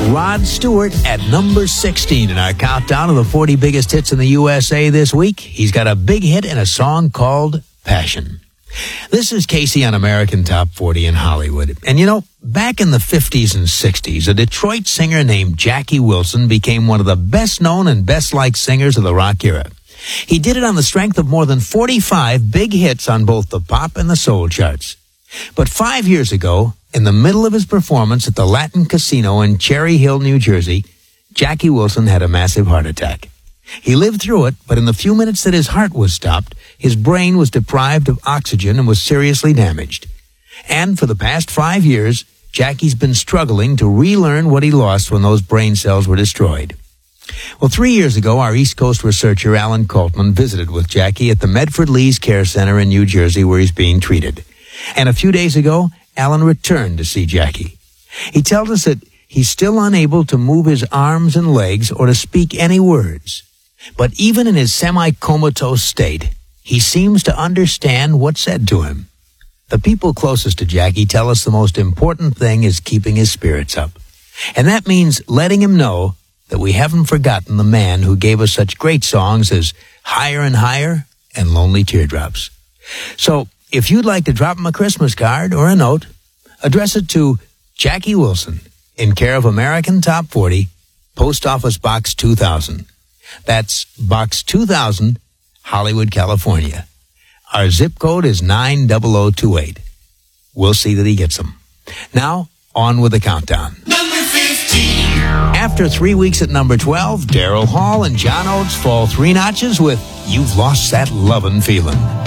Rod Stewart at number 16 in our countdown of the 40 biggest hits in the USA this week. He's got a big hit in a song called Passion. This is Casey on American Top 40 in Hollywood. And you know, back in the 50s and 60s, a Detroit singer named Jackie Wilson became one of the best known and best liked singers of the rock era. He did it on the strength of more than 45 big hits on both the pop and the soul charts. But 5 years ago, in the middle of his performance at the Latin Casino in Cherry Hill, New Jersey, Jackie Wilson had a massive heart attack. He lived through it, but in the few minutes that his heart was stopped, his brain was deprived of oxygen and was seriously damaged. And for the past 5 years, Jackie's been struggling to relearn what he lost when those brain cells were destroyed. Well, 3 years ago, our East Coast researcher Alan Coltman visited with Jackie at the Medford Lee's Care Center in New Jersey where he's being treated. And a few days ago, Alan returned to see Jackie. He tells us that he's still unable to move his arms and legs or to speak any words. But even in his semi-comatose state, he seems to understand what's said to him. The people closest to Jackie tell us the most important thing is keeping his spirits up. And that means letting him know that we haven't forgotten the man who gave us such great songs as Higher and Higher and Lonely Teardrops. So, if you'd like to drop him a Christmas card or a note, address it to Jackie Wilson, in care of American Top 40, Post Office Box 2000. That's Box 2000, Hollywood, California. Our zip code is 90028. We'll see that he gets them. Now, on with the countdown. Number 15. After 3 weeks at number 12, Daryl Hall and John Oates fall 3 notches with You've Lost That Lovin' Feelin'.